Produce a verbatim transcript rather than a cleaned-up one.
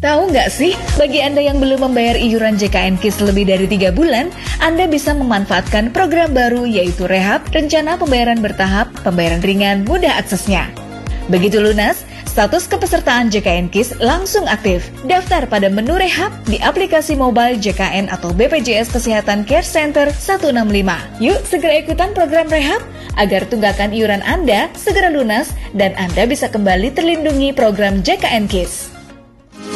Tahu nggak sih, bagi Anda yang belum membayar iuran J K N KIS lebih dari tiga bulan, Anda bisa memanfaatkan program baru yaitu Rehab, rencana pembayaran bertahap, pembayaran ringan, mudah aksesnya. Begitu lunas, status kepesertaan J K N KIS langsung aktif. Daftar pada menu Rehab di aplikasi mobile J K N atau B P J S Kesehatan Care Center seratus enam puluh lima. Yuk segera ikutan program Rehab agar tunggakan iuran Anda segera lunas dan Anda bisa kembali terlindungi program J K N KIS.